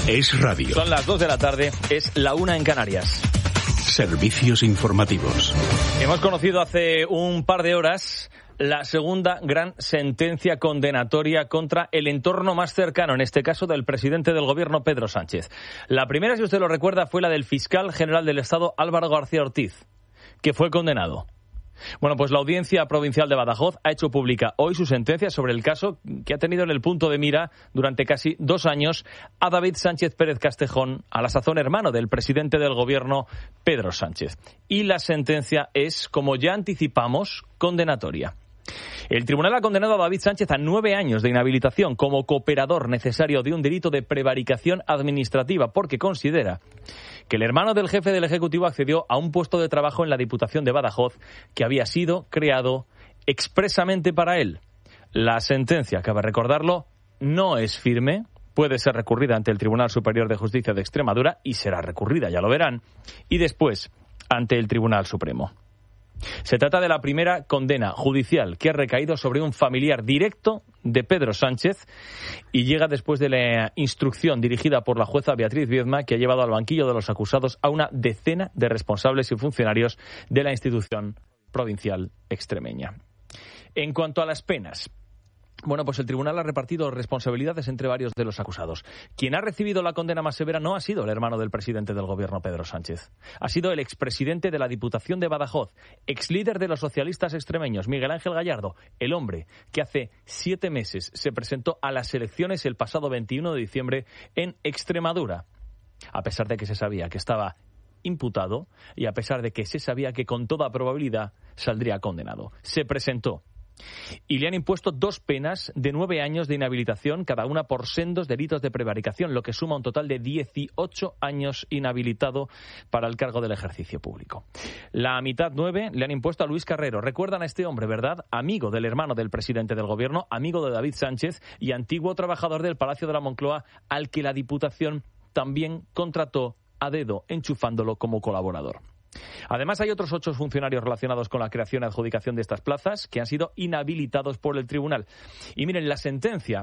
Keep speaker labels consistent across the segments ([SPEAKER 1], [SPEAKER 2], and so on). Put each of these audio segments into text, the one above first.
[SPEAKER 1] Es radio.
[SPEAKER 2] Son las 2 de la tarde, es la 1 en Canarias.
[SPEAKER 1] Servicios informativos.
[SPEAKER 2] Hemos conocido hace un par de horas la segunda gran sentencia condenatoria contra el entorno más cercano, en este caso del presidente del gobierno, Pedro Sánchez. La primera, si usted lo recuerda, fue la del fiscal general del Estado, Álvaro García Ortiz, que fue condenado. Bueno, pues la Audiencia Provincial de Badajoz ha hecho pública hoy su sentencia sobre el caso que ha tenido en el punto de mira durante casi 2 años a David Sánchez Pérez Castejón, a la sazón hermano del presidente del gobierno, Pedro Sánchez. Y la sentencia es, como ya anticipamos, condenatoria. El tribunal ha condenado a David Sánchez a 9 años de inhabilitación como cooperador necesario de un delito de prevaricación administrativa, porque considera que el hermano del jefe del Ejecutivo accedió a un puesto de trabajo en la Diputación de Badajoz que había sido creado expresamente para él. La sentencia, cabe recordarlo, no es firme, puede ser recurrida ante el Tribunal Superior de Justicia de Extremadura y será recurrida, ya lo verán, y después ante el Tribunal Supremo. Se trata de la primera condena judicial que ha recaído sobre un familiar directo de Pedro Sánchez y llega después de la instrucción dirigida por la jueza Beatriz Viedma, que ha llevado al banquillo de los acusados a una decena de responsables y funcionarios de la institución provincial extremeña. En cuanto a las penas, bueno, pues el tribunal ha repartido responsabilidades entre varios de los acusados. Quien ha recibido la condena más severa no ha sido el hermano del presidente del gobierno, Pedro Sánchez. Ha sido el expresidente de la Diputación de Badajoz, exlíder de los socialistas extremeños, Miguel Ángel Gallardo, el hombre que hace 7 meses se presentó a las elecciones el pasado 21 de diciembre en Extremadura, a pesar de que se sabía que estaba imputado y a pesar de que se sabía que con toda probabilidad saldría condenado. Se presentó. Y le han impuesto 2 penas de 9 años de inhabilitación, cada una por sendos delitos de prevaricación, lo que suma un total de 18 años inhabilitado para el cargo del ejercicio público. La mitad 9 le han impuesto a Luis Carrero. Recuerdan a este hombre, ¿verdad? Amigo del hermano del presidente del gobierno, amigo de David Sánchez y antiguo trabajador del Palacio de la Moncloa, al que la Diputación también contrató a dedo, enchufándolo como colaborador. Además, hay otros 8 funcionarios relacionados con la creación y adjudicación de estas plazas que han sido inhabilitados por el tribunal. Y miren, la sentencia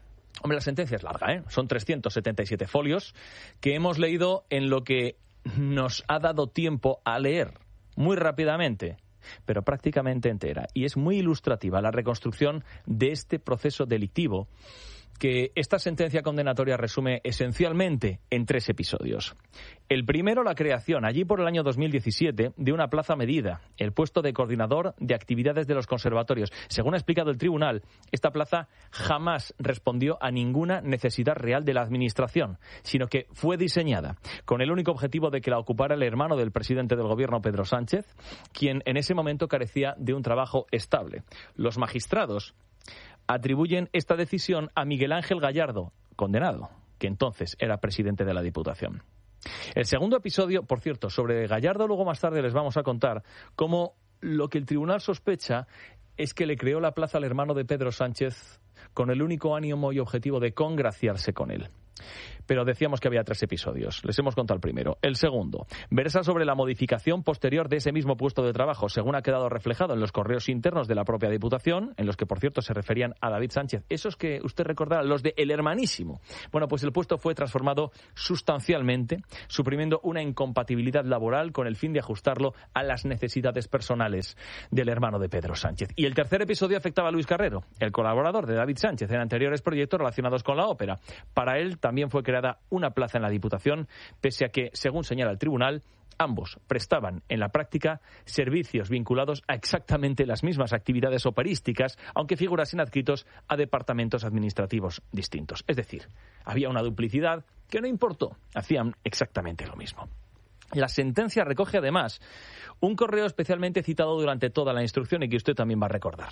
[SPEAKER 2] es larga, ¿eh? Son 377 folios que hemos leído en lo que nos ha dado tiempo a leer muy rápidamente, pero prácticamente entera. Y es muy ilustrativa la reconstrucción de este proceso delictivo que esta sentencia condenatoria resume esencialmente en 3 episodios. El primero, la creación, allí por el año 2017, de una plaza medida, el puesto de coordinador de actividades de los conservatorios. Según ha explicado el tribunal, esta plaza jamás respondió a ninguna necesidad real de la administración, sino que fue diseñada con el único objetivo de que la ocupara el hermano del presidente del gobierno, Pedro Sánchez, quien en ese momento carecía de un trabajo estable. Los magistrados atribuyen esta decisión a Miguel Ángel Gallardo, condenado, que entonces era presidente de la Diputación. El segundo episodio, por cierto, sobre Gallardo, luego más tarde les vamos a contar cómo lo que el tribunal sospecha es que le creó la plaza al hermano de Pedro Sánchez con el único ánimo y objetivo de congraciarse con él. Pero decíamos que había 3 episodios. Les hemos contado el primero. El segundo versa sobre la modificación posterior de ese mismo puesto de trabajo, según ha quedado reflejado en los correos internos de la propia Diputación, en los que, por cierto, se referían a David Sánchez. Esos que usted recordará, los de El Hermanísimo. Bueno, pues el puesto fue transformado sustancialmente, suprimiendo una incompatibilidad laboral con el fin de ajustarlo a las necesidades personales del hermano de Pedro Sánchez. Y el tercer episodio afectaba a Luis Carrero, el colaborador de David Sánchez en anteriores proyectos relacionados con la ópera. Para él también fue creada una plaza en la Diputación, pese a que, según señala el tribunal, ambos prestaban en la práctica servicios vinculados a exactamente las mismas actividades operísticas, aunque figurasen adscritos a departamentos administrativos distintos. Es decir, había una duplicidad que no importó, hacían exactamente lo mismo. La sentencia recoge además un correo especialmente citado durante toda la instrucción y que usted también va a recordar.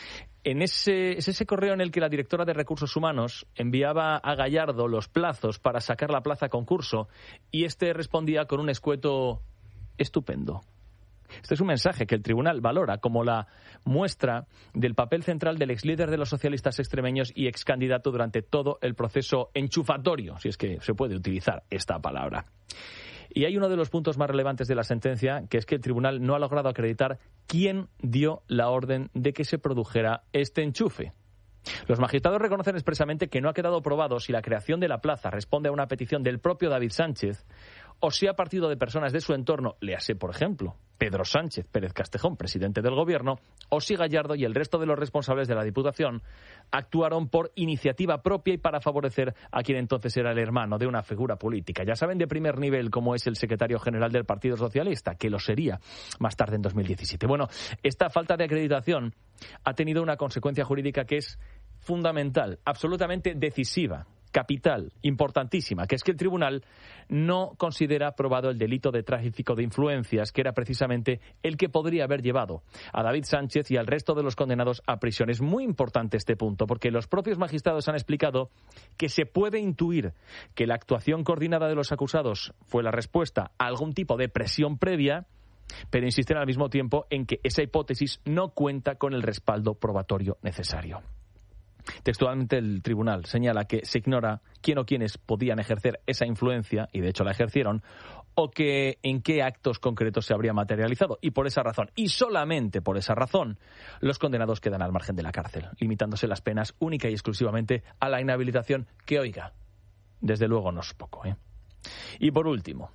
[SPEAKER 2] Es ese correo en el que la directora de Recursos Humanos enviaba a Gallardo los plazos para sacar la plaza a concurso y este respondía con un escueto estupendo. Este es un mensaje que el tribunal valora como la muestra del papel central del exlíder de los socialistas extremeños y excandidato durante todo el proceso enchufatorio, si es que se puede utilizar esta palabra. Y hay uno de los puntos más relevantes de la sentencia, que es que el tribunal no ha logrado acreditar quién dio la orden de que se produjera este enchufe. Los magistrados reconocen expresamente que no ha quedado probado si la creación de la plaza responde a una petición del propio David Sánchez o si ha partido de personas de su entorno, léase, por ejemplo, Pedro Sánchez Pérez Castejón, presidente del Gobierno, o si Gallardo y el resto de los responsables de la Diputación actuaron por iniciativa propia y para favorecer a quien entonces era el hermano de una figura política. Ya saben de primer nivel cómo es el secretario general del Partido Socialista, que lo sería más tarde en 2017. Bueno, esta falta de acreditación ha tenido una consecuencia jurídica que es fundamental, absolutamente decisiva, capital, importantísima, que es que el tribunal no considera probado el delito de tráfico de influencias, que era precisamente el que podría haber llevado a David Sánchez y al resto de los condenados a prisión. Es muy importante este punto, porque los propios magistrados han explicado que se puede intuir que la actuación coordinada de los acusados fue la respuesta a algún tipo de presión previa, pero insisten al mismo tiempo en que esa hipótesis no cuenta con el respaldo probatorio necesario. Textualmente el tribunal señala que se ignora quién o quiénes podían ejercer esa influencia, y de hecho la ejercieron, o que en qué actos concretos se habría materializado. Y por esa razón, y solamente por esa razón, los condenados quedan al margen de la cárcel, limitándose las penas única y exclusivamente a la inhabilitación, que, oiga, desde luego no es poco, ¿eh? Y por último,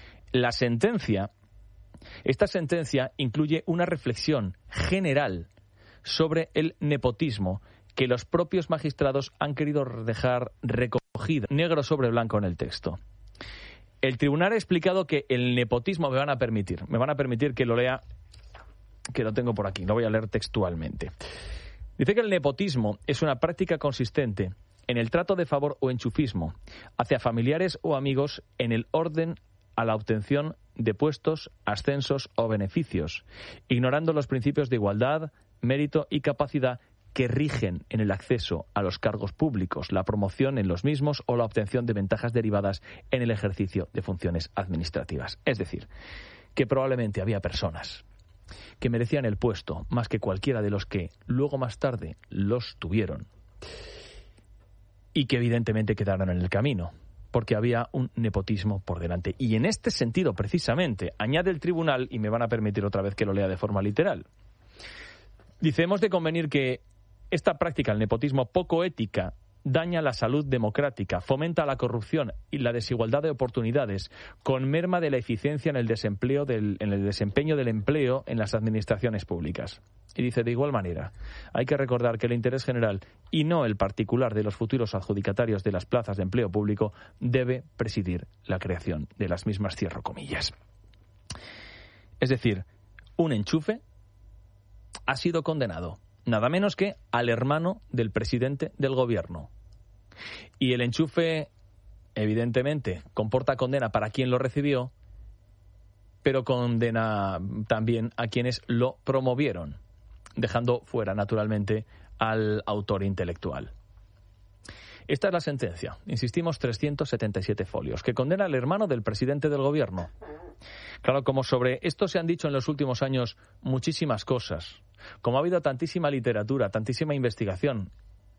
[SPEAKER 2] esta sentencia incluye una reflexión general sobre el nepotismo que los propios magistrados han querido dejar recogido negro sobre blanco en el texto. El tribunal ha explicado que el nepotismo me van a permitir que lo lea, que lo tengo por aquí, lo voy a leer textualmente. Dice que el nepotismo es una práctica consistente en el trato de favor o enchufismo hacia familiares o amigos en el orden a la obtención de puestos, ascensos o beneficios, ignorando los principios de igualdad, mérito y capacidad que rigen en el acceso a los cargos públicos, la promoción en los mismos o la obtención de ventajas derivadas en el ejercicio de funciones administrativas. Es decir, que probablemente había personas que merecían el puesto más que cualquiera de los que luego más tarde los tuvieron y que evidentemente quedaron en el camino, porque había un nepotismo por delante. Y en este sentido, precisamente, añade el tribunal, y me van a permitir otra vez que lo lea de forma literal, dice, hemos de convenir que esta práctica, el nepotismo poco ética, daña la salud democrática, fomenta la corrupción y la desigualdad de oportunidades, con merma de la eficiencia en el desempeño del empleo en las administraciones públicas. Y dice, de igual manera, hay que recordar que el interés general y no el particular de los futuros adjudicatarios de las plazas de empleo público debe presidir la creación de las mismas, cierro comillas. Es decir, un enchufe ha sido condenado nada menos que al hermano del presidente del Gobierno. Y el enchufe, evidentemente, comporta condena para quien lo recibió, pero condena también a quienes lo promovieron, dejando fuera, naturalmente, al autor intelectual. Esta es la sentencia, insistimos, 377 folios, que condena al hermano del presidente del Gobierno. Claro, como sobre esto se han dicho en los últimos años muchísimas cosas, como ha habido tantísima literatura, tantísima investigación,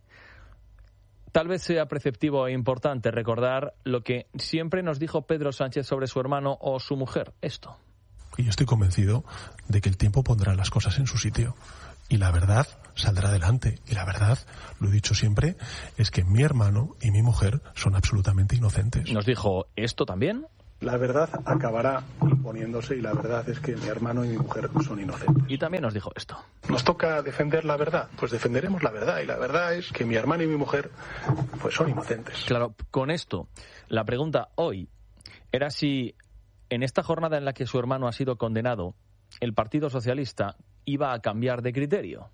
[SPEAKER 2] tal vez sea preceptivo e importante recordar lo que siempre nos dijo Pedro Sánchez sobre su hermano o su mujer, esto.
[SPEAKER 3] Y yo estoy convencido de que el tiempo pondrá las cosas en su sitio. Y la verdad saldrá adelante. Y la verdad, lo he dicho siempre, es que mi hermano y mi mujer son absolutamente inocentes.
[SPEAKER 2] Nos dijo esto también.
[SPEAKER 4] La verdad acabará imponiéndose y la verdad es que mi hermano y mi mujer son inocentes.
[SPEAKER 2] Y también nos dijo esto.
[SPEAKER 4] ¿Nos toca defender la verdad? Pues defenderemos la verdad. Y la verdad es que mi hermano y mi mujer pues son inocentes.
[SPEAKER 2] Claro, con esto, la pregunta hoy era si en esta jornada en la que su hermano ha sido condenado, el Partido Socialista iba a cambiar de criterio.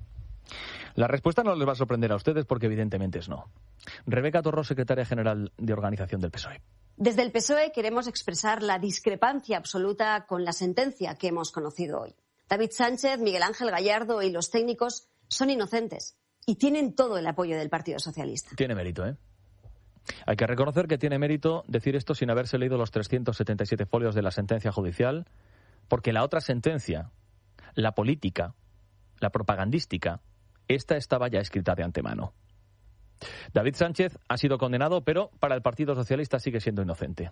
[SPEAKER 2] La respuesta no les va a sorprender a ustedes porque evidentemente es no. Rebeca Torró, secretaria general de Organización del PSOE.
[SPEAKER 5] Desde el PSOE queremos expresar la discrepancia absoluta con la sentencia que hemos conocido hoy. David Sánchez, Miguel Ángel Gallardo y los técnicos son inocentes y tienen todo el apoyo del Partido Socialista.
[SPEAKER 2] Tiene mérito, ¿eh? Hay que reconocer que tiene mérito decir esto sin haberse leído los 377 folios de la sentencia judicial, porque la otra sentencia, la política, la propagandística, esta estaba ya escrita de antemano. David Sánchez ha sido condenado, pero para el Partido Socialista sigue siendo inocente.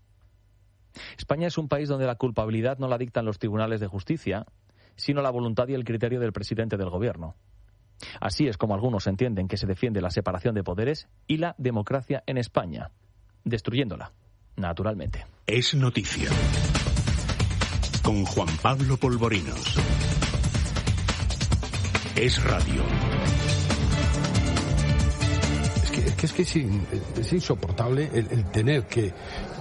[SPEAKER 2] España es un país donde la culpabilidad no la dictan los tribunales de justicia, sino la voluntad y el criterio del presidente del Gobierno. Así es como algunos entienden que se defiende la separación de poderes y la democracia en España, destruyéndola, naturalmente.
[SPEAKER 1] Es noticia. Con Juan Pablo Polvorinos. Es radio.
[SPEAKER 6] Es insoportable el tener que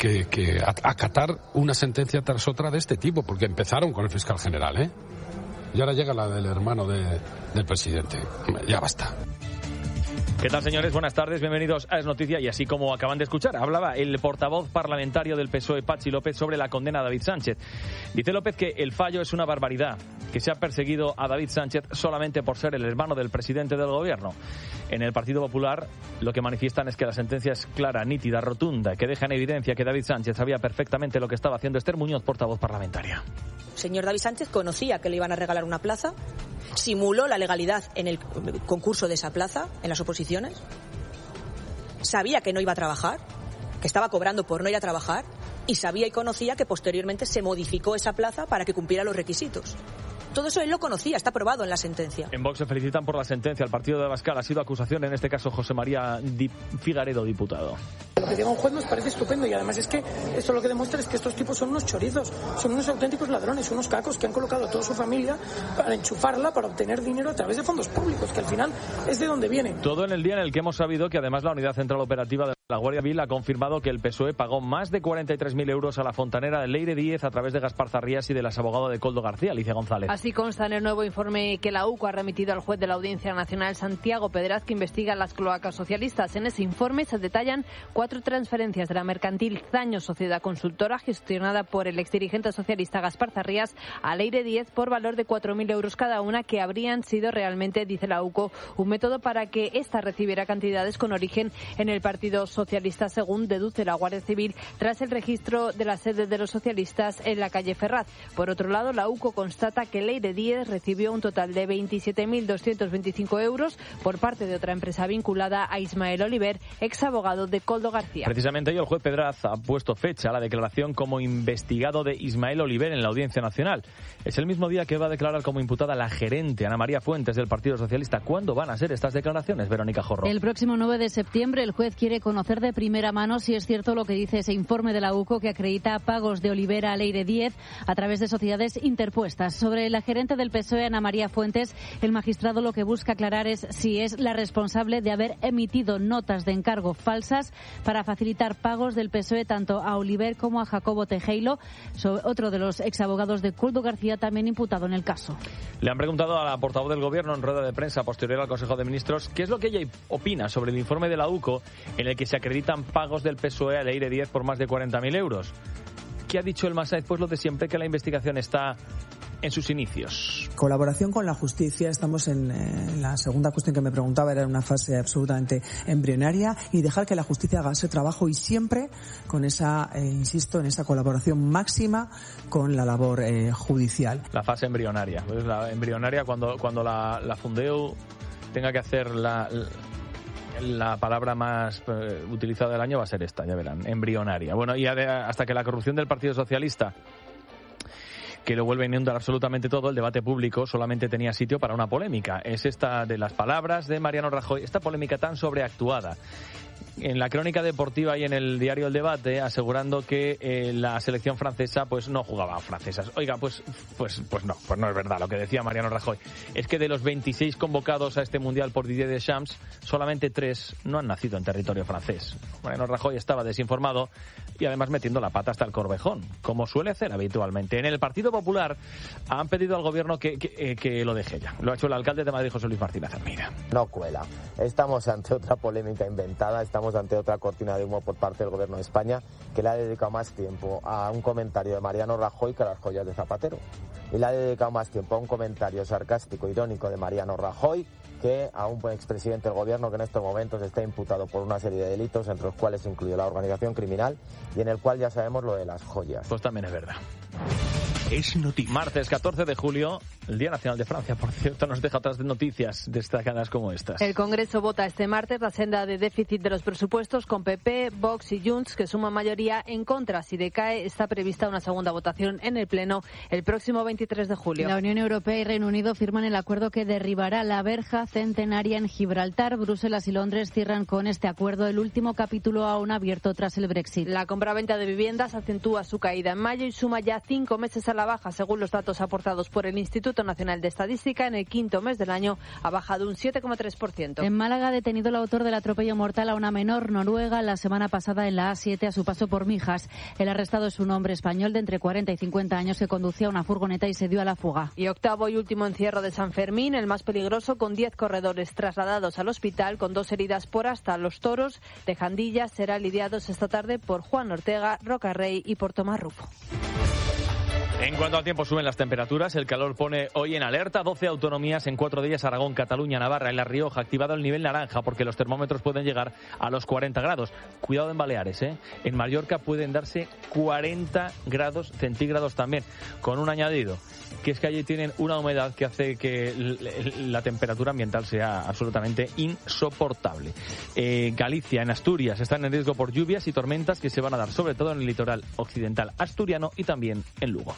[SPEAKER 6] acatar una sentencia tras otra de este tipo, porque empezaron con el fiscal general, ¿eh? Y ahora llega la del hermano del presidente. Ya basta.
[SPEAKER 2] ¿Qué tal, señores? Buenas tardes, bienvenidos a Es Noticia. Y así como acaban de escuchar, hablaba el portavoz parlamentario del PSOE, Patxi López, sobre la condena a David Sánchez. Dice López que el fallo es una barbaridad, que se ha perseguido a David Sánchez solamente por ser el hermano del presidente del gobierno. En el Partido Popular lo que manifiestan es que la sentencia es clara, nítida, rotunda, que deja en evidencia que David Sánchez sabía perfectamente lo que estaba haciendo. Esther Muñoz, portavoz parlamentaria.
[SPEAKER 7] Señor David Sánchez conocía que le iban a regalar una plaza, simuló la legalidad en el concurso de esa plaza, en las oposiciones, sabía que no iba a trabajar, que estaba cobrando por no ir a trabajar, y sabía y conocía que posteriormente se modificó esa plaza para que cumpliera los requisitos. Todo eso él lo conocía, está probado en la sentencia.
[SPEAKER 2] En Vox se felicitan por la sentencia. El partido de Abascal ha sido acusación, en este caso José María Figaredo, diputado.
[SPEAKER 8] Lo que diga un juez nos parece estupendo, y además es que esto lo que demuestra es que estos tipos son unos chorizos, son unos auténticos ladrones, unos cacos que han colocado a toda su familia para enchufarla, para obtener dinero a través de fondos públicos, que al final es de donde viene.
[SPEAKER 2] Todo en el día en el que hemos sabido que además la Unidad Central Operativa de la Guardia Civil ha confirmado que el PSOE pagó más de 43.000 euros a la fontanera de Leire Díez a través de Gaspar Zarrías y del exabogado de Koldo García, Alicia González.
[SPEAKER 9] Así consta en el nuevo informe que la UCO ha remitido al juez de la Audiencia Nacional, Santiago Pedraz, que investiga las cloacas socialistas. En ese informe se detallan 4 transferencias de la mercantil Zaño Sociedad Consultora, gestionada por el exdirigente socialista Gaspar Zarrías, a Leire Díez por valor de 4.000 euros cada una, que habrían sido realmente, dice la UCO, un método para que ésta recibiera cantidades con origen en el Partido Socialista, según deduce la Guardia Civil tras el registro de la sede de los socialistas en la calle Ferraz. Por otro lado, la UCO constata que Leire Díez recibió un total de 27.225 euros por parte de otra empresa vinculada a Ismael Oliver, ex abogado de Koldo García.
[SPEAKER 2] Precisamente hoy el juez Pedraz ha puesto fecha a la declaración como investigado de Ismael Oliver en la Audiencia Nacional. Es el mismo día que va a declarar como imputada la gerente Ana María Fuentes del Partido Socialista. ¿Cuándo van a ser estas declaraciones, Verónica Jorro?
[SPEAKER 10] El próximo 9 de septiembre el juez quiere conocer de primera mano si es cierto lo que dice ese informe de la UCO que acredita pagos de Oliver a Leire Díez a través de sociedades interpuestas. Sobre la gerente del PSOE, Ana María Fuentes, el magistrado lo que busca aclarar es si es la responsable de haber emitido notas de encargo falsas para facilitar pagos del PSOE tanto a Oliver como a Jacobo Tejero, otro de los exabogados de Koldo García, también imputado en el caso.
[SPEAKER 2] Le han preguntado a la portavoz del Gobierno en rueda de prensa posterior al Consejo de Ministros qué es lo que ella opina sobre el informe de la UCO en el que se acreditan pagos del PSOE a Leire Díez por más de 40.000 euros. ¿Qué ha dicho el Massaez? Pues lo de siempre, que la investigación está en sus inicios.
[SPEAKER 11] Colaboración con la justicia. Estamos en la segunda cuestión que me preguntaba, era una fase absolutamente embrionaria, y dejar que la justicia haga ese trabajo, y siempre con esa, insisto, en esa colaboración máxima con la labor judicial.
[SPEAKER 2] La fase embrionaria. Pues la embrionaria cuando la Fundeu tenga que hacer la palabra más utilizada del año va a ser esta, ya verán, embrionaria. Bueno, y hasta que la corrupción del Partido Socialista, que lo vuelve a inundar absolutamente todo, el debate público solamente tenía sitio para una polémica. Es esta de las palabras de Mariano Rajoy, esta polémica tan sobreactuada. En la crónica deportiva y en el diario El Debate, asegurando que la selección francesa pues no jugaba a francesas. Oiga, pues no es verdad lo que decía Mariano Rajoy. Es que de los 26 convocados a este Mundial por Didier Deschamps, solamente 3 no han nacido en territorio francés. Mariano Rajoy estaba desinformado y además metiendo la pata hasta el corvejón, como suele hacer habitualmente. En el Partido Popular han pedido al Gobierno que lo deje ya. Lo ha hecho el alcalde de Madrid, José Luis Martínez Almeida.
[SPEAKER 12] No cuela. Estamos ante otra polémica inventada, estamos ante otra cortina de humo por parte del Gobierno de España, que le ha dedicado más tiempo a un comentario de Mariano Rajoy que a las joyas de Zapatero. Y le ha dedicado más tiempo a un comentario sarcástico, irónico de Mariano Rajoy, que a un expresidente del Gobierno que en estos momentos está imputado por una serie de delitos, entre los cuales incluye la organización criminal, y en el cual ya sabemos lo de las joyas.
[SPEAKER 2] Pues también es verdad.
[SPEAKER 1] Es noticia.
[SPEAKER 2] Martes 14 de julio, el Día Nacional de Francia, por cierto, nos deja otras noticias destacadas como estas.
[SPEAKER 9] El Congreso vota este martes la senda de déficit de los presupuestos con PP, Vox y Junts, que suman mayoría en contra. Si decae, está prevista una segunda votación en el Pleno el próximo 23 de julio.
[SPEAKER 10] La Unión Europea y Reino Unido firman el acuerdo que derribará la verja centenaria en Gibraltar. Bruselas y Londres cierran con este acuerdo el último capítulo aún abierto tras el Brexit.
[SPEAKER 9] La compraventa de viviendas acentúa su caída en mayo y suma ya 5 meses a la baja, según los datos aportados por el Instituto Nacional de Estadística. En el quinto mes del año ha bajado un 7,3%.
[SPEAKER 10] En Málaga ha detenido el autor del atropello mortal a una menor noruega la semana pasada en la A7 a su paso por Mijas. El arrestado es un hombre español de entre 40 y 50 años que conducía una furgoneta y se dio a la fuga.
[SPEAKER 9] Y octavo y último encierro de San Fermín, el más peligroso, con 10 corredores trasladados al hospital con 2 heridas por hasta. Los toros de Jandilla serán lidiados esta tarde por Juan Ortega, Rocarrey y por Tomás Rufo.
[SPEAKER 2] En cuanto al tiempo, suben las temperaturas. El calor pone hoy en alerta 12 autonomías en 4 días: Aragón, Cataluña, Navarra. En La Rioja activado el nivel naranja porque los termómetros pueden llegar a los 40 grados. Cuidado en Baleares, ¿eh? En Mallorca pueden darse 40 grados centígrados también, con un añadido, que es que allí tienen una humedad que hace que la temperatura ambiental sea absolutamente insoportable. Galicia, en Asturias, están en riesgo por lluvias y tormentas que se van a dar sobre todo en el litoral occidental asturiano y también en Lugo.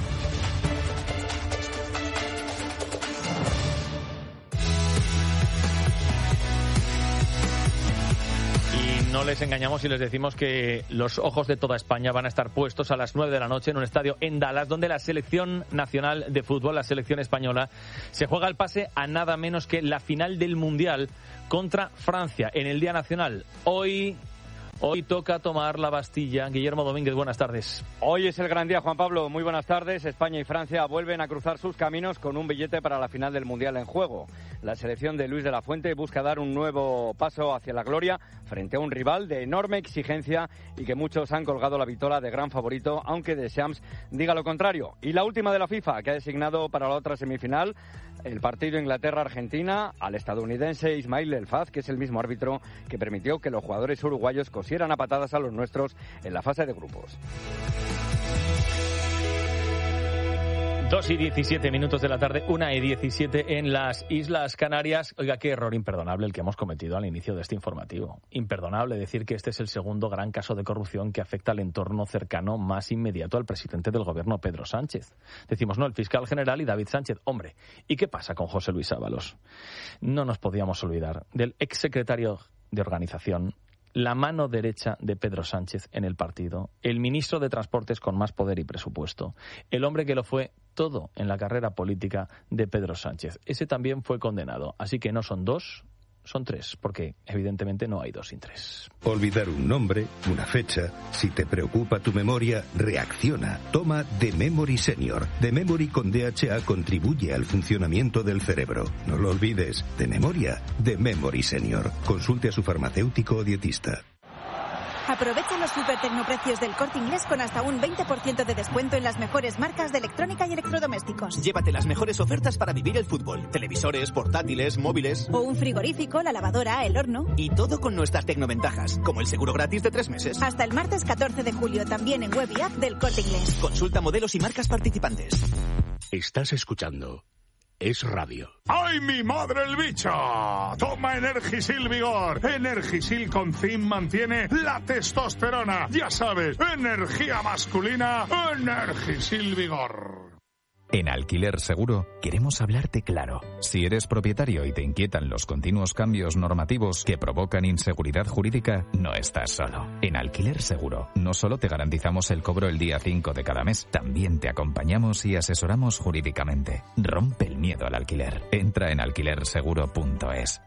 [SPEAKER 2] No les engañamos si les decimos que los ojos de toda España van a estar puestos a las 9 de la noche en un estadio en Dallas, donde la selección nacional de fútbol, la selección española, se juega el pase a nada menos que la final del Mundial contra Francia en el Día Nacional. Hoy toca tomar la Bastilla. Guillermo Domínguez, buenas tardes.
[SPEAKER 13] Hoy es el gran día, Juan Pablo. Muy buenas tardes. España y Francia vuelven a cruzar sus caminos con un billete para la final del Mundial en juego. La selección de Luis de la Fuente busca dar un nuevo paso hacia la gloria frente a un rival de enorme exigencia y que muchos han colgado la vitola de gran favorito, aunque Deschamps diga lo contrario. Y la última de la FIFA, que ha designado para la otra semifinal el partido Inglaterra-Argentina al estadounidense Ismail El Faz, que es el mismo árbitro que permitió que los jugadores uruguayos cosieran a patadas a los nuestros en la fase de grupos.
[SPEAKER 2] 2:17 de la tarde, 1:17 en las Islas Canarias. Oiga, qué error imperdonable el que hemos cometido al inicio de este informativo. Imperdonable decir que este es el segundo gran caso de corrupción que afecta al entorno cercano más inmediato al presidente del gobierno, Pedro Sánchez. Decimos, no, el fiscal general y David Sánchez. Hombre, ¿y qué pasa con José Luis Ábalos? No nos podíamos olvidar del exsecretario de Organización, la mano derecha de Pedro Sánchez en el partido, el ministro de Transportes con más poder y presupuesto, el hombre que lo fue todo en la carrera política de Pedro Sánchez. Ese también fue condenado. Así que no son dos, son tres, porque evidentemente no hay dos sin tres.
[SPEAKER 14] Olvidar un nombre, una fecha. Si te preocupa tu memoria, reacciona. Toma The Memory Senior. The Memory con DHA contribuye al funcionamiento del cerebro. No lo olvides. De memoria, The Memory Senior. Consulte a su farmacéutico o dietista.
[SPEAKER 15] Aprovecha los supertecnoprecios del Corte Inglés con hasta un 20% de descuento en las mejores marcas de electrónica y electrodomésticos.
[SPEAKER 16] Llévate las mejores ofertas para vivir el fútbol. Televisores, portátiles, móviles.
[SPEAKER 15] O un frigorífico, la lavadora, el horno.
[SPEAKER 16] Y todo con nuestras tecnoventajas, como el seguro gratis de 3 meses.
[SPEAKER 15] Hasta el martes 14 de julio, también en web y app del Corte Inglés.
[SPEAKER 16] Consulta modelos y marcas participantes.
[SPEAKER 1] Estás escuchando Es Radio.
[SPEAKER 17] ¡Ay, mi madre el bicho! Toma Energisil Vigor. Energisil con zinc mantiene la testosterona. Ya sabes, energía masculina, Energisil Vigor.
[SPEAKER 18] En Alquiler Seguro queremos hablarte claro. Si eres propietario y te inquietan los continuos cambios normativos que provocan inseguridad jurídica, no estás solo. En Alquiler Seguro no solo te garantizamos el cobro el día 5 de cada mes, también te acompañamos y asesoramos jurídicamente. Rompe el miedo al alquiler. Entra en alquilerseguro.es.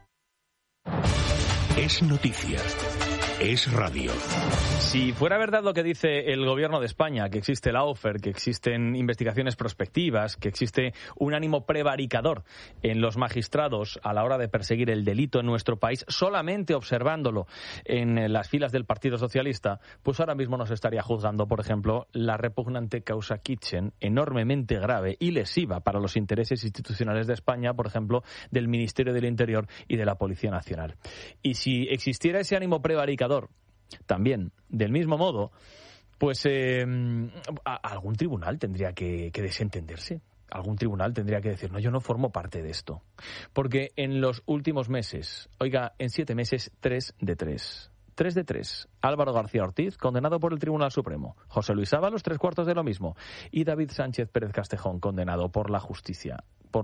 [SPEAKER 1] Es noticia. Es radio.
[SPEAKER 2] Si fuera verdad lo que dice el gobierno de España, que existe la OFER, que existen investigaciones prospectivas, que existe un ánimo prevaricador en los magistrados a la hora de perseguir el delito en nuestro país, solamente observándolo en las filas del Partido Socialista, pues ahora mismo nos estaría juzgando, por ejemplo, la repugnante causa Kitchen, enormemente grave y lesiva para los intereses institucionales de España, por ejemplo, del Ministerio del Interior y de la Policía Nacional. Y si existiera ese ánimo prevaricador, también, del mismo modo, pues algún tribunal tendría que desentenderse. Algún tribunal tendría que decir, no, yo no formo parte de esto. Porque en los últimos meses, oiga, en 7 meses, 3 de 3. 3 de 3. Álvaro García Ortiz, condenado por el Tribunal Supremo. José Luis Ábalos, 3/4 de lo mismo. Y David Sánchez Pérez Castejón, condenado por la justicia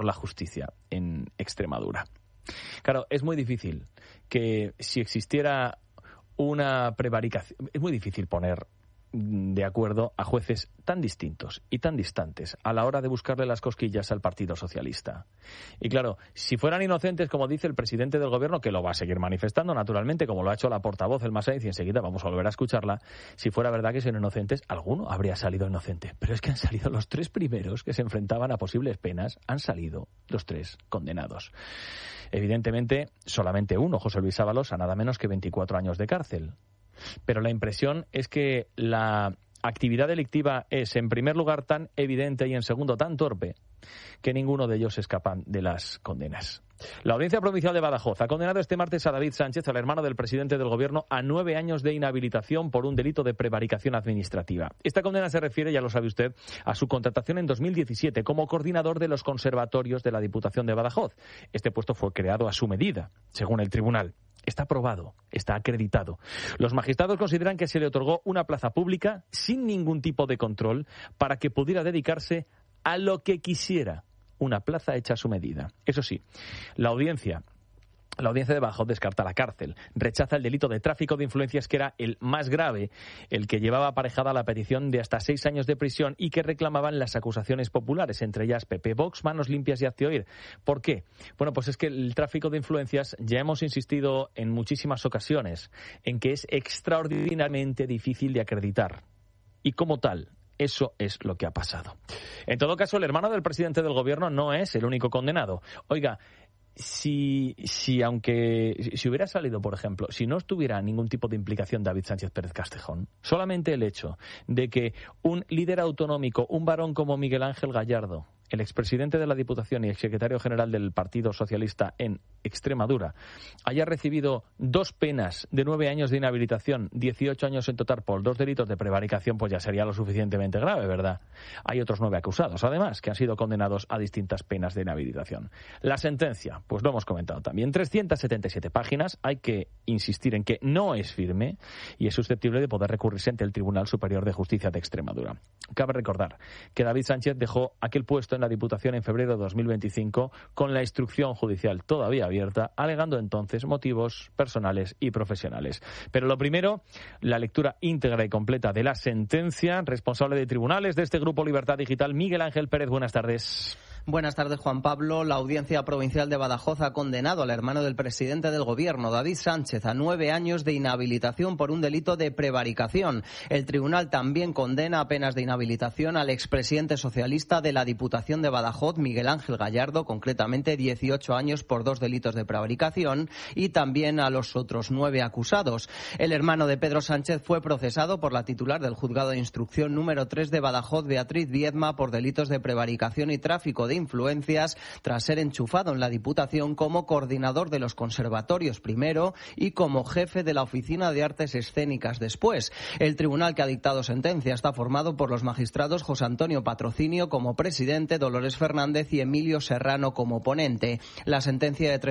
[SPEAKER 2] en Extremadura. Claro, es muy difícil que si existiera una prevaricación, es muy difícil poner de acuerdo a jueces tan distintos y tan distantes a la hora de buscarle las cosquillas al Partido Socialista. Y claro, si fueran inocentes, como dice el presidente del Gobierno, que lo va a seguir manifestando naturalmente, como lo ha hecho la portavoz Elma Sainz, y enseguida vamos a volver a escucharla, si fuera verdad que son inocentes, alguno habría salido inocente. Pero es que han salido los 3 primeros que se enfrentaban a posibles penas, han salido los 3 condenados. Evidentemente, solamente uno, José Luis Ábalos, a nada menos que 24 años de cárcel. Pero la impresión es que la actividad delictiva es, en primer lugar, tan evidente y, en segundo, tan torpe, que ninguno de ellos escapan de las condenas. La Audiencia Provincial de Badajoz ha condenado este martes a David Sánchez, al hermano del presidente del Gobierno, a 9 años de inhabilitación por un delito de prevaricación administrativa. Esta condena se refiere, ya lo sabe usted, a su contratación en 2017 como coordinador de los conservatorios de la Diputación de Badajoz. Este puesto fue creado a su medida, según el tribunal. Está aprobado, está acreditado. Los magistrados consideran que se le otorgó una plaza pública sin ningún tipo de control para que pudiera dedicarse a lo que quisiera, una plaza hecha a su medida. Eso sí, la audiencia de Badajoz descarta la cárcel, rechaza el delito de tráfico de influencias, que era el más grave, el que llevaba aparejada la petición de hasta 6 años de prisión y que reclamaban las acusaciones populares, entre ellas PP, Vox, Manos Limpias y Hazte Oír. ¿Por qué? Bueno, pues es que el tráfico de influencias, ya hemos insistido en muchísimas ocasiones en que es extraordinariamente difícil de acreditar. Y como tal, eso es lo que ha pasado. En todo caso, el hermano del presidente del Gobierno no es el único condenado. Oiga, si hubiera salido, por ejemplo, si no estuviera ningún tipo de implicación David Sánchez Pérez Castejón, solamente el hecho de que un líder autonómico, un varón como Miguel Ángel Gallardo, el expresidente de la Diputación y exsecretario general del Partido Socialista en Extremadura, haya recibido 2 penas de 9 años de inhabilitación, 18 años en total por 2 delitos de prevaricación, pues ya sería lo suficientemente grave, ¿verdad? Hay otros 9 acusados, además, que han sido condenados a distintas penas de inhabilitación. La sentencia, pues lo hemos comentado también, 377 páginas, hay que insistir en que no es firme y es susceptible de poder recurrirse ante el Tribunal Superior de Justicia de Extremadura. Cabe recordar que David Sánchez dejó aquel puesto en la Diputación en febrero de 2025 con la instrucción judicial todavía abierta, alegando entonces motivos personales y profesionales. Pero lo primero, la lectura íntegra y completa de la sentencia. Responsable de tribunales de este Grupo Libertad Digital, Miguel Ángel Pérez, buenas tardes.
[SPEAKER 19] Buenas tardes, Juan Pablo. La Audiencia Provincial de Badajoz ha condenado al hermano del presidente del Gobierno, David Sánchez, a 9 años de inhabilitación por un delito de prevaricación. El tribunal también condena a penas de inhabilitación al expresidente socialista de la Diputación de Badajoz, Miguel Ángel Gallardo, concretamente 18 años por 2 delitos de prevaricación, y también a los otros 9 acusados. El hermano de Pedro Sánchez fue procesado por la titular del Juzgado de Instrucción número 3 de Badajoz, Beatriz Viedma, por delitos de prevaricación y tráfico de influencias, tras ser enchufado en la Diputación como coordinador de los conservatorios primero y como jefe de la Oficina de Artes Escénicas después. El tribunal que ha dictado sentencia está formado por los magistrados José Antonio Patrocinio como presidente, Dolores Fernández y Emilio Serrano como ponente. La sentencia de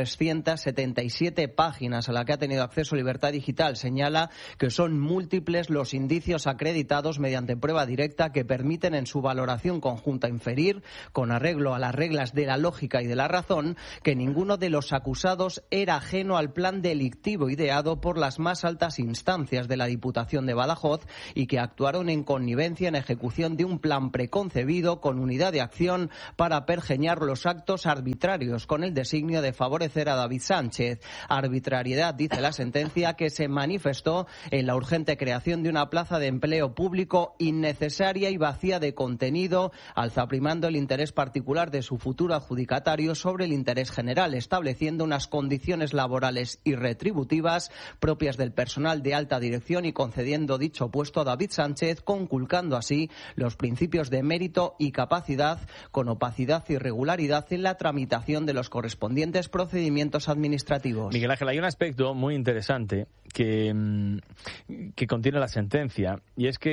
[SPEAKER 19] 377 páginas a la que ha tenido acceso Libertad Digital señala que son múltiples los indicios acreditados mediante prueba directa que permiten en su valoración conjunta inferir, con arreglo a las reglas de la lógica y de la razón, que ninguno de los acusados era ajeno al plan delictivo ideado por las más altas instancias de la Diputación de Badajoz y que actuaron en connivencia en ejecución de un plan preconcebido con unidad de acción para pergeñar los actos arbitrarios con el designio de favorecer a David Sánchez. Arbitrariedad, dice la sentencia, que se manifestó en la urgente creación de una plaza de empleo público innecesaria y vacía de contenido, alzaprimando el interés particular de su futuro adjudicatario sobre el interés general, estableciendo unas condiciones laborales y retributivas propias del personal de alta dirección y concediendo dicho puesto a David Sánchez, conculcando así los principios de mérito y capacidad, con opacidad y irregularidad en la tramitación de los correspondientes procedimientos administrativos.
[SPEAKER 2] Miguel Ángel, hay un aspecto muy interesante que contiene la sentencia, y es que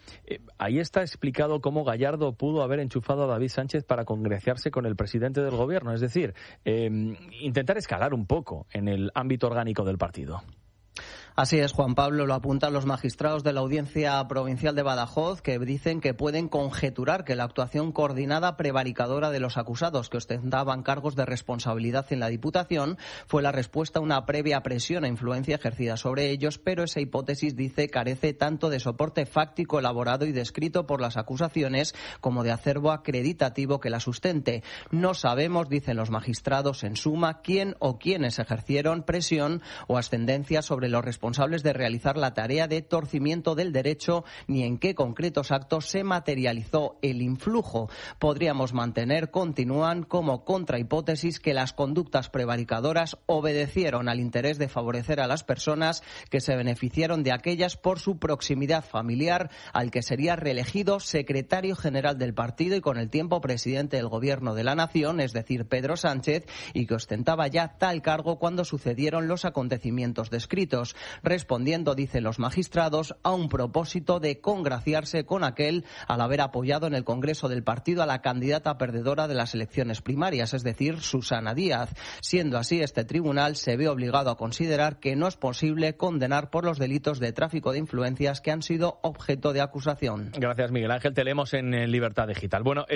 [SPEAKER 2] ahí está explicado cómo Gallardo pudo haber enchufado a David Sánchez para congraciarse con el presidente del gobierno, es decir, intentar escalar un poco en el ámbito orgánico del partido.
[SPEAKER 19] Así es, Juan Pablo, lo apuntan los magistrados de la Audiencia Provincial de Badajoz, que dicen que pueden conjeturar que la actuación coordinada prevaricadora de los acusados que ostentaban cargos de responsabilidad en la Diputación fue la respuesta a una previa presión e influencia ejercida sobre ellos, pero esa hipótesis, dice, carece tanto de soporte fáctico elaborado y descrito por las acusaciones como de acervo acreditativo que la sustente. No sabemos, dicen los magistrados, en suma, quién o quiénes ejercieron presión o ascendencia sobre los responsables de realizar la tarea de torcimiento del derecho, ni en qué concretos actos se materializó el influjo. Podríamos mantener, continúan, como contrahipótesis que las conductas prevaricadoras obedecieron al interés de favorecer a las personas que se beneficiaron de aquellas por su proximidad familiar al que sería reelegido secretario general del partido y con el tiempo presidente del Gobierno de la Nación, es decir, Pedro Sánchez, y que ostentaba ya tal cargo cuando sucedieron los acontecimientos descritos, respondiendo, dicen los magistrados, a un propósito de congraciarse con aquel al haber apoyado en el Congreso del partido a la candidata perdedora de las elecciones primarias, es decir, Susana Díaz. Siendo así, este tribunal se ve obligado a considerar que no es posible condenar por los delitos de tráfico de influencias que han sido objeto de acusación.
[SPEAKER 2] Gracias, Miguel Ángel. Te leemos en Libertad Digital. Bueno,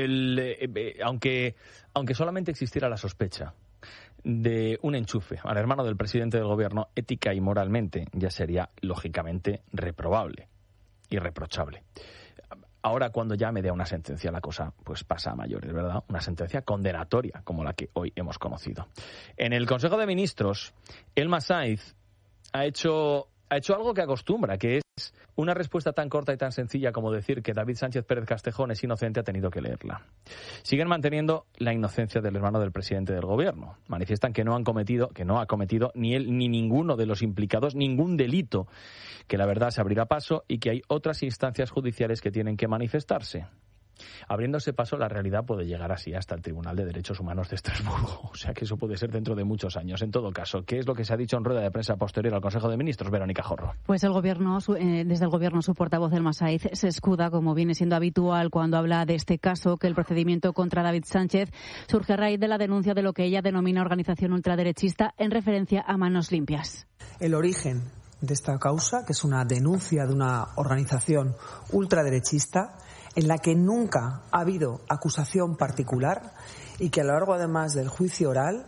[SPEAKER 2] aunque solamente existiera la sospecha de un enchufe al hermano del presidente del gobierno, ética y moralmente ya sería lógicamente reprobable y reprochable. Ahora, cuando ya me dé una sentencia, la cosa pues pasa a mayores, ¿verdad? Una sentencia condenatoria como la que hoy hemos conocido. En el Consejo de Ministros, Elma Saiz ha hecho algo que acostumbra, que es una respuesta tan corta y tan sencilla como decir que David Sánchez Pérez Castejón es inocente. Ha tenido que leerla. Siguen manteniendo la inocencia del hermano del presidente del gobierno. Manifiestan que no ha cometido ni él ni ninguno de los implicados ningún delito, que la verdad se abrirá paso y que hay otras instancias judiciales que tienen que manifestarse. Abriéndose paso, la realidad puede llegar así hasta el Tribunal de Derechos Humanos de Estrasburgo. O sea que eso puede ser dentro de muchos años. En todo caso, ¿qué es lo que se ha dicho en rueda de prensa posterior al Consejo de Ministros? Verónica Jorro.
[SPEAKER 10] Pues desde el Gobierno, su portavoz, Elma Saiz, se escuda, como viene siendo habitual cuando habla de este caso, que el procedimiento contra David Sánchez surge a raíz de la denuncia de lo que ella denomina organización ultraderechista en referencia a Manos Limpias.
[SPEAKER 11] El origen de esta causa, que es una denuncia de una organización ultraderechista, en la que nunca ha habido acusación particular y que a lo largo, además del juicio oral,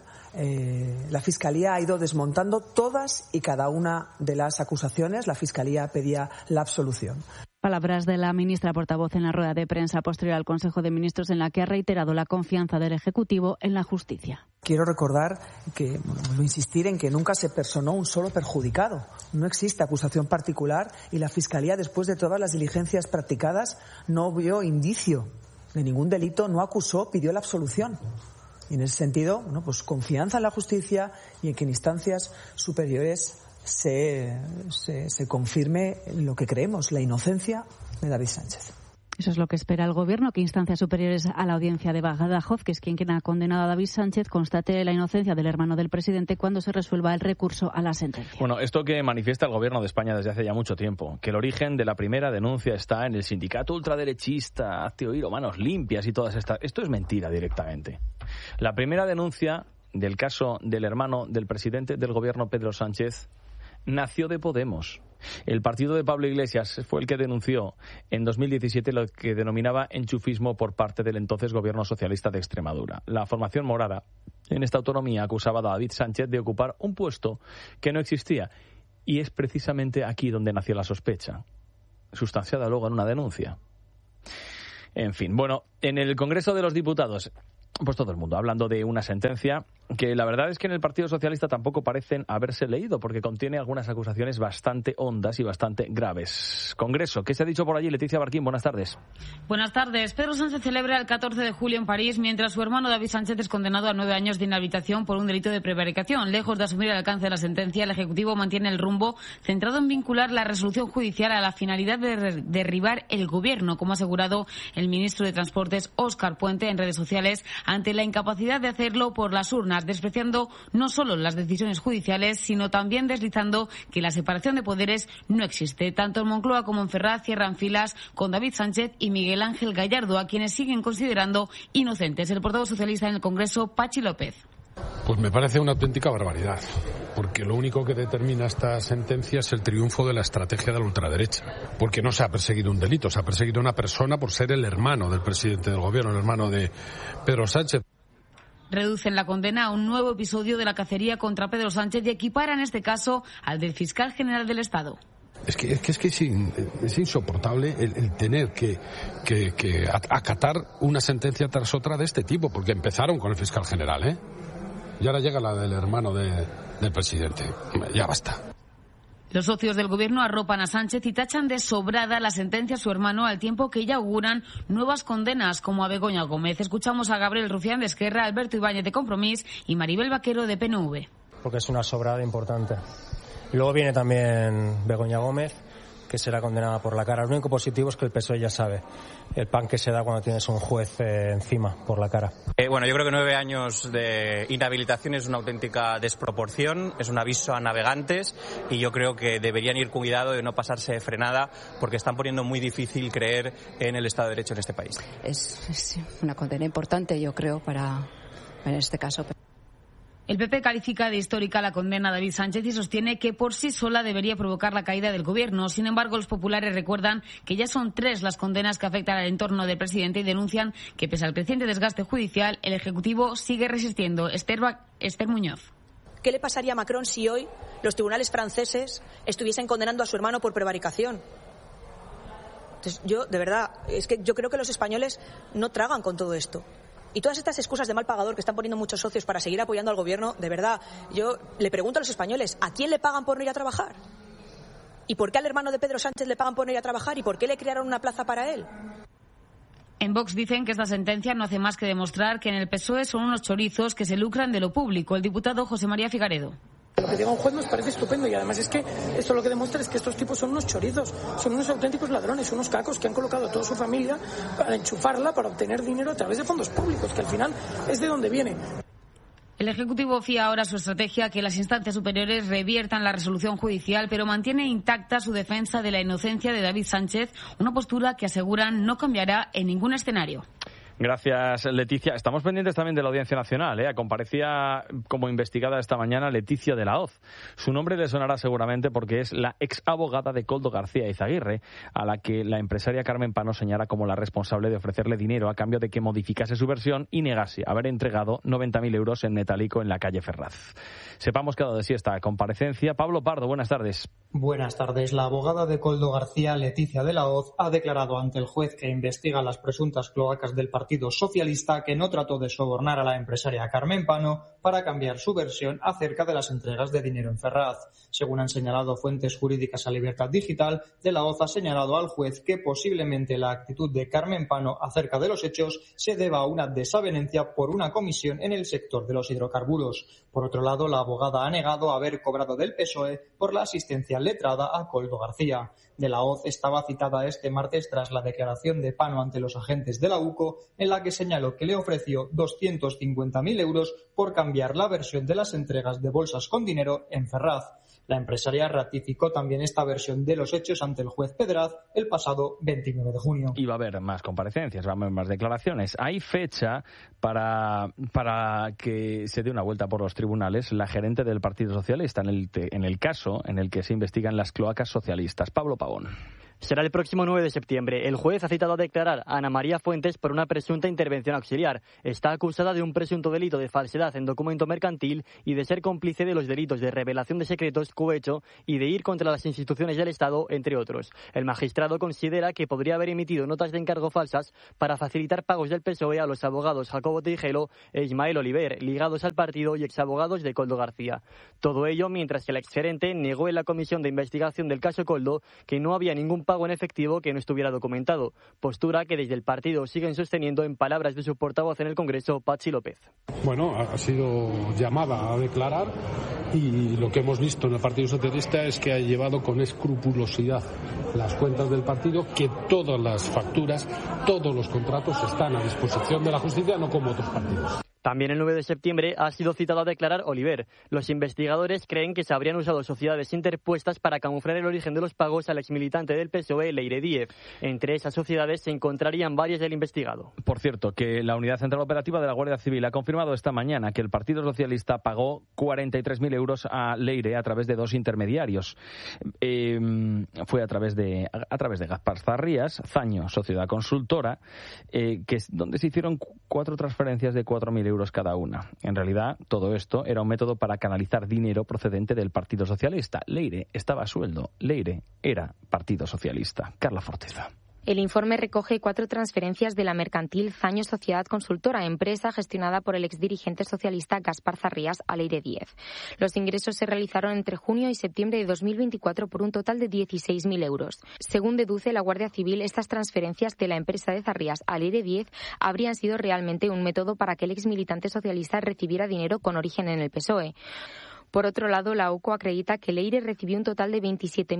[SPEAKER 11] la Fiscalía ha ido desmontando todas y cada una de las acusaciones. La Fiscalía pedía la absolución.
[SPEAKER 10] Palabras de la ministra portavoz en la rueda de prensa posterior al Consejo de Ministros, en la que ha reiterado la confianza del Ejecutivo en la justicia.
[SPEAKER 11] Quiero recordar que, insistir en que nunca se personó un solo perjudicado. No existe acusación particular y la Fiscalía, después de todas las diligencias practicadas, no vio indicio de ningún delito, no acusó, pidió la absolución. Y en ese sentido, pues confianza en la justicia y en que en instancias superiores se confirme lo que creemos, la inocencia de David Sánchez.
[SPEAKER 10] Eso es lo que espera el Gobierno, que instancias superiores a la Audiencia de Badajoz, que es quien ha condenado a David Sánchez, constate la inocencia del hermano del presidente cuando se resuelva el recurso a la sentencia.
[SPEAKER 2] Bueno, esto que manifiesta el Gobierno de España desde hace ya mucho tiempo, que el origen de la primera denuncia está en el sindicato ultraderechista, hazte oír, o Manos Limpias y todas estas... Esto es mentira directamente. La primera denuncia del caso del hermano del presidente del Gobierno, Pedro Sánchez, nació de Podemos. El partido de Pablo Iglesias fue el que denunció en 2017 lo que denominaba enchufismo por parte del entonces Gobierno socialista de Extremadura. La formación morada en esta autonomía acusaba a David Sánchez de ocupar un puesto que no existía. Y es precisamente aquí donde nació la sospecha, sustanciada luego en una denuncia. En fin, bueno, en el Congreso de los Diputados, pues todo el mundo hablando de una sentencia que la verdad es que en el Partido Socialista tampoco parecen haberse leído, porque contiene algunas acusaciones bastante hondas y bastante graves. Congreso, ¿qué se ha dicho por allí? Leticia Barquín, buenas tardes.
[SPEAKER 20] Buenas tardes. Pedro Sánchez celebra el 14 de julio en París, mientras su hermano David Sánchez es condenado a 9 años de inhabilitación por un delito de prevaricación. Lejos de asumir el alcance de la sentencia, el Ejecutivo mantiene el rumbo centrado en vincular la resolución judicial a la finalidad de derribar el Gobierno, como ha asegurado el ministro de Transportes, Óscar Puente, en redes sociales, ante la incapacidad de hacerlo por las urnas, despreciando no solo las decisiones judiciales, sino también deslizando que la separación de poderes no existe. Tanto en Moncloa como en Ferraz cierran filas con David Sánchez y Miguel Ángel Gallardo, a quienes siguen considerando inocentes. El portavoz socialista en el Congreso, Pachi López.
[SPEAKER 6] Pues me parece una auténtica barbaridad, porque lo único que determina esta sentencia es el triunfo de la estrategia de la ultraderecha, porque no se ha perseguido un delito, se ha perseguido a una persona por ser el hermano del presidente del gobierno, el hermano de Pedro Sánchez.
[SPEAKER 20] Reducen la condena a un nuevo episodio de la cacería contra Pedro Sánchez y equiparan este caso al del fiscal general del Estado.
[SPEAKER 6] Es insoportable el tener que acatar una sentencia tras otra de este tipo, porque empezaron con el fiscal general, ¿eh? Y ahora llega la del hermano del presidente. Ya basta.
[SPEAKER 20] Los socios del gobierno arropan a Sánchez y tachan de sobrada la sentencia a su hermano, al tiempo que ya auguran nuevas condenas, como a Begoña Gómez. Escuchamos a Gabriel Rufián de Esquerra, Alberto Ibáñez de Compromís y Maribel Vaquero de PNV.
[SPEAKER 21] Porque es una sobrada importante. Y luego viene también Begoña Gómez, que será condenada por la cara. Lo único positivo es que el PSOE ya sabe el pan que se da cuando tienes un juez encima por la cara.
[SPEAKER 22] Bueno, yo creo que 9 años de inhabilitación es una auténtica desproporción, es un aviso a navegantes y yo creo que deberían ir con cuidado de no pasarse de frenada porque están poniendo muy difícil creer en el Estado de Derecho en este país.
[SPEAKER 23] Es una condena importante, yo creo, en este caso.
[SPEAKER 20] El PP califica de histórica la condena a David Sánchez y sostiene que por sí sola debería provocar la caída del gobierno. Sin embargo, los populares recuerdan que ya son 3 las condenas que afectan al entorno del presidente y denuncian que, pese al creciente desgaste judicial, el Ejecutivo sigue resistiendo. Esther Muñoz.
[SPEAKER 7] ¿Qué le pasaría a Macron si hoy los tribunales franceses estuviesen condenando a su hermano por prevaricación? Entonces, de verdad, es que yo creo que los españoles no tragan con todo esto. Y todas estas excusas de mal pagador que están poniendo muchos socios para seguir apoyando al gobierno, de verdad, yo le pregunto a los españoles, ¿a quién le pagan por no ir a trabajar? ¿Y por qué al hermano de Pedro Sánchez le pagan por no ir a trabajar? ¿Y por qué le crearon una plaza para él?
[SPEAKER 20] En Vox dicen que esta sentencia no hace más que demostrar que en el PSOE son unos chorizos que se lucran de lo público. El diputado José María Figaredo.
[SPEAKER 8] Lo que diga un juez nos parece estupendo y además es que esto lo que demuestra es que estos tipos son unos chorizos, son unos auténticos ladrones, unos cacos que han colocado a toda su familia para enchufarla, para obtener dinero a través de fondos públicos, que al final es de donde viene.
[SPEAKER 20] El Ejecutivo fía ahora su estrategia a que las instancias superiores reviertan la resolución judicial, pero mantiene intacta su defensa de la inocencia de David Sánchez, una postura que aseguran no cambiará en ningún escenario.
[SPEAKER 2] Gracias, Leticia. Estamos pendientes también de la Audiencia Nacional. Comparecía como investigada esta mañana Leticia de la Hoz. Su nombre le sonará seguramente porque es la ex abogada de Koldo García Izaguirre, a la que la empresaria Carmen Pano señala como la responsable de ofrecerle dinero a cambio de que modificase su versión y negase haber entregado 90.000 euros en metálico en la calle Ferraz. Sepamos qué ha dado de sí esta comparecencia. Pablo Pardo, buenas tardes.
[SPEAKER 24] Buenas tardes. La abogada de Koldo García, Leticia de la Hoz, ha declarado ante el juez que investiga las presuntas cloacas del Partido Socialista que no trató de sobornar a la empresaria Carmen Pano para cambiar su versión acerca de las entregas de dinero en Ferraz. Según han señalado fuentes jurídicas a Libertad Digital, de la Hoz ha señalado al juez que posiblemente la actitud de Carmen Pano acerca de los hechos se deba a una desavenencia por una comisión en el sector de los hidrocarburos. Por otro lado, la abogada ha negado haber cobrado del PSOE por la asistencia letrada a Koldo García. De la Hoz estaba citada este martes tras la declaración de Pano ante los agentes de la UCO, en la que señaló que le ofreció 250.000 euros por cambiar la versión de las entregas de bolsas con dinero en Ferraz. La empresaria ratificó también esta versión de los hechos ante el juez Pedraz el pasado 29 de junio.
[SPEAKER 2] Y va a haber más comparecencias, va a haber más declaraciones. Hay fecha para que se dé una vuelta por los tribunales la gerente del Partido Socialista en el caso en el que se investigan las cloacas socialistas. Pablo Pavón.
[SPEAKER 25] Será el próximo 9 de septiembre. El juez ha citado a declarar a Ana María Fuentes por una presunta intervención auxiliar. Está acusada de un presunto delito de falsedad en documento mercantil y de ser cómplice de los delitos de revelación de secretos, cohecho y de ir contra las instituciones del Estado, entre otros. El magistrado considera que podría haber emitido notas de encargo falsas para facilitar pagos del PSOE a los abogados Jacobo Tijelo e Ismael Oliver, ligados al partido y exabogados de Koldo García. Todo ello mientras que la exgerente negó en la comisión de investigación del caso Koldo que no había ningún pago en efectivo que no estuviera documentado, postura que desde el partido siguen sosteniendo en palabras de su portavoz en el Congreso, Patxi López.
[SPEAKER 6] Bueno, ha sido llamada a declarar y lo que hemos visto en el Partido Socialista es que ha llevado con escrupulosidad las cuentas del partido, que todas las facturas, todos los contratos están a disposición de la justicia, no como otros partidos.
[SPEAKER 25] También el 9 de septiembre ha sido citado a declarar Oliver. Los investigadores creen que se habrían usado sociedades interpuestas para camuflar el origen de los pagos al exmilitante del PSOE, Leire Díez. Entre esas sociedades se encontrarían varias del investigado.
[SPEAKER 2] Por cierto, que la Unidad Central Operativa de la Guardia Civil ha confirmado esta mañana que el Partido Socialista pagó 43.000 euros a Leire a través de 2 intermediarios. Fue a través de Gaspar Zarrías, Zaño, Sociedad Consultora, donde se hicieron 4 transferencias de 4.000 euros cada una. En realidad, todo esto era un método para canalizar dinero procedente del Partido Socialista. Leire estaba a sueldo. Leire era Partido Socialista. Carla Forteza.
[SPEAKER 3] El informe recoge 4 transferencias de la mercantil Zaño Sociedad Consultora, empresa gestionada por el exdirigente socialista Gaspar Zarrías, a Leire Díez. Los ingresos se realizaron entre junio y septiembre de 2024 por un total de 16.000 euros. Según deduce la Guardia Civil, estas transferencias de la empresa de Zarrías a Leire Díez habrían sido realmente un método para que el exmilitante socialista recibiera dinero con origen en el PSOE. Por otro lado, la UCO acredita que Leire recibió un total de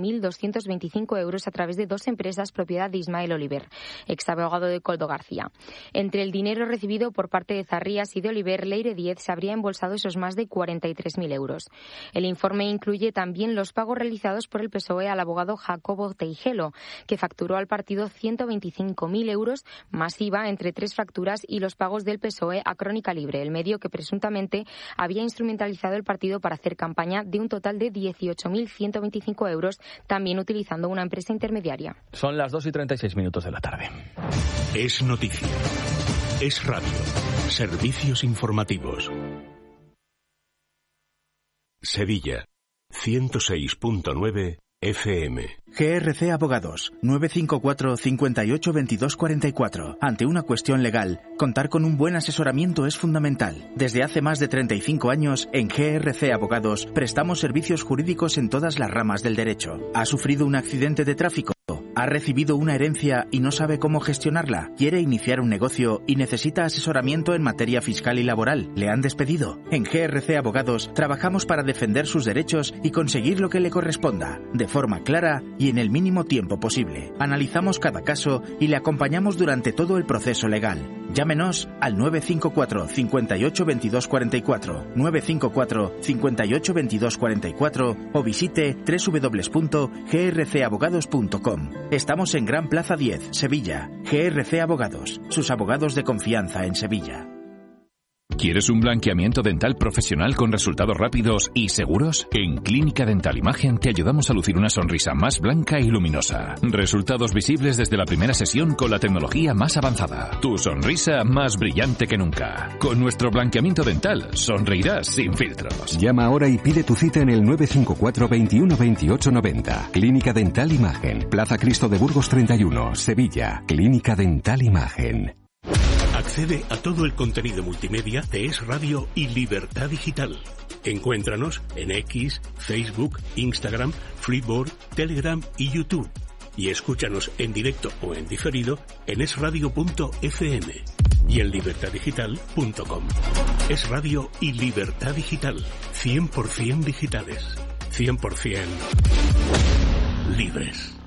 [SPEAKER 3] 27.225 euros a través de 2 empresas propiedad de Ismael Oliver, exabogado de Koldo García. Entre el dinero recibido por parte de Zarrías y de Oliver, Leire Díez se habría embolsado esos más de 43.000 euros. El informe incluye también los pagos realizados por el PSOE al abogado Jacobo Teijelo, que facturó al partido 125.000 euros más IVA entre 3 facturas, y los pagos del PSOE a Crónica Libre, el medio que presuntamente había instrumentalizado el partido para hacer campaña, de un total de 18.125 euros, también utilizando una empresa intermediaria.
[SPEAKER 2] Son las 2:36 de la tarde.
[SPEAKER 1] Es noticia. Es radio. Servicios informativos. Sevilla, 106.9 FM.
[SPEAKER 4] GRC Abogados, 954 58 22 44. Ante una cuestión legal, contar con un buen asesoramiento es fundamental. Desde hace más de 35 años, en GRC Abogados, prestamos servicios jurídicos en todas las ramas del derecho. ¿Ha sufrido un accidente de tráfico? ¿Ha recibido una herencia y no sabe cómo gestionarla? ¿Quiere iniciar un negocio y necesita asesoramiento en materia fiscal y laboral? ¿Le han despedido? En GRC Abogados trabajamos para defender sus derechos y conseguir lo que le corresponda, de forma clara y en el mínimo tiempo posible. Analizamos cada caso y le acompañamos durante todo el proceso legal. Llámenos al 954 58 22 44, 954 58 22 44 o visite www.grcabogados.com. Estamos en Gran Plaza 10, Sevilla. GRC Abogados, sus abogados de confianza en Sevilla.
[SPEAKER 18] ¿Quieres un blanqueamiento dental profesional con resultados rápidos y seguros? En Clínica Dental Imagen te ayudamos a lucir una sonrisa más blanca y luminosa. Resultados visibles desde la primera sesión con la tecnología más avanzada. Tu sonrisa más brillante que nunca. Con nuestro blanqueamiento dental sonreirás sin filtros.
[SPEAKER 5] Llama ahora y pide tu cita en el 954 21 28 90. Clínica Dental Imagen, Plaza Cristo de Burgos 31, Sevilla. Clínica Dental Imagen.
[SPEAKER 1] Accede a todo el contenido multimedia de Es Radio y Libertad Digital. Encuéntranos en X, Facebook, Instagram, Flipboard, Telegram y YouTube. Y escúchanos en directo o en diferido en esradio.fm y en libertaddigital.com. Es Radio y Libertad Digital. 100% digitales. 100% libres.